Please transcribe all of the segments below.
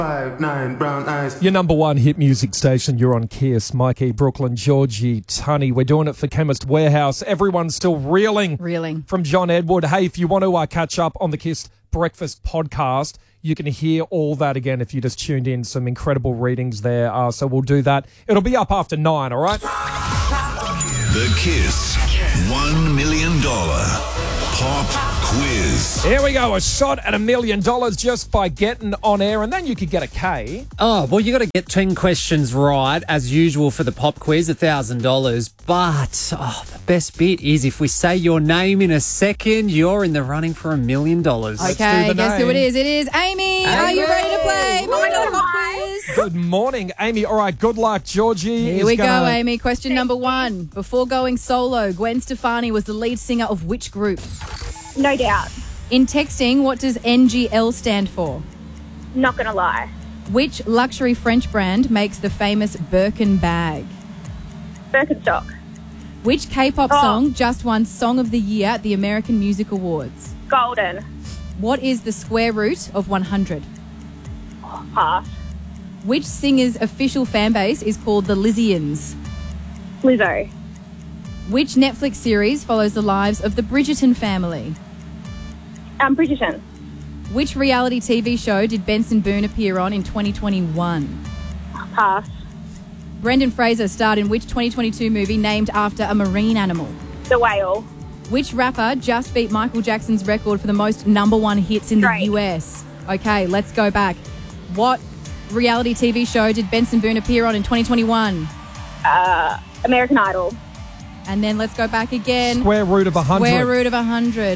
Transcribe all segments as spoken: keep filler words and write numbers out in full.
Five, nine, brown eyes. Your number one hit music station, you're on Kiss. Mikey, Brooklyn, Georgie, Tunny. We're doing it for Chemist Warehouse. Everyone's still reeling. Reeling. From John Edward. Hey, if you want to uh, catch up on the Kiss Breakfast podcast, you can hear all that again if you just tuned in. Some incredible readings there. Uh, so we'll do that. It'll be up after nine, all right? The Kiss one million dollars Pop Quiz. Here we go. A shot at a million dollars just by getting on air, and then you could get a K. Oh, well, you got to get ten questions right, as usual for the pop quiz, one thousand dollars. But oh, the best bit is if we say your name in a second, you're in the running for a million dollars. Okay, guess who it is? It is Amy. Amy. Are you ready to play? Million dollar pop quiz. Good morning, Amy. All right, good luck, Georgie. Here is we gonna... go, Amy. Question number one. Before going solo, Gwen Stefani was the lead singer of which group? No doubt. In texting, what does N G L stand for? Not gonna lie. Which luxury French brand makes the famous Birkin bag? Birkenstock. Which K-pop Oh. song just won Song of the Year at the American Music Awards? Golden. What is the square root of one hundred? Pass. Which singer's official fan base is called the Lizians? Lizzo. Which Netflix series follows the lives of the Bridgerton family? Um, Bridgerton. Which reality T V show did Benson Boone appear on in twenty twenty-one? Pass. Brendan Fraser starred in which twenty twenty-two movie named after a marine animal? The Whale. Which rapper just beat Michael Jackson's record for the most number one hits in the Drake. U S? Okay, let's go back. What reality T V show did Benson Boone appear on in twenty twenty-one? Uh, American Idol. And then let's go back again. Square root of one hundred. Square root of one hundred.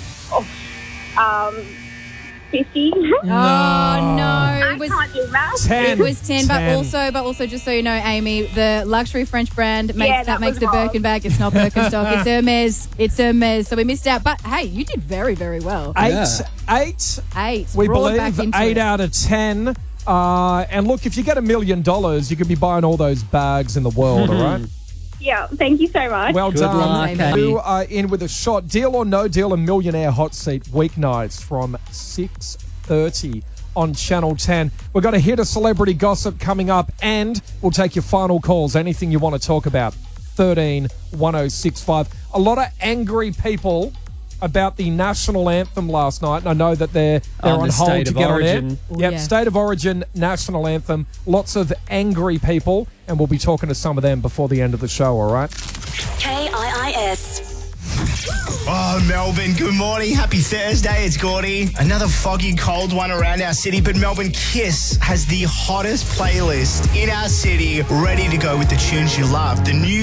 Um, fifty. Oh, no. I It was, can't do math. ten. it was ten, but ten. also, but also, just so you know, Amy, the luxury French brand makes, Yeah, that, that makes was the wrong. Birkin bag. It's not Birkenstock. It's Hermes. It's Hermes. So we missed out. But hey, you did very, very well. Eight, Yeah. eight. Eight. We Brought back believe into eight it. out of ten. Uh, and look, if you get a million dollars, you could be buying all those bags in the world, all right? Yeah, thank you so much. Well Good done. luck, Amy. You are in with a shot. Deal or no deal, a millionaire hot seat weeknights from six thirty on Channel ten. We've got a hit of celebrity gossip coming up, and we'll take your final calls. Anything you want to talk about. thirteen one oh six five. A lot of angry people about the national anthem last night, and I know that they're they're On on the hold State to of get Origin. on air. Oh, Yep, yeah. State of Origin national anthem. Lots of angry people, and we'll be talking to some of them before the end of the show. All right. K I I S. Oh, Melbourne, good morning. Happy Thursday. It's Gordy. Another foggy, cold one around our city, but Melbourne Kiss has the hottest playlist in our city ready to go with the tunes you love. The new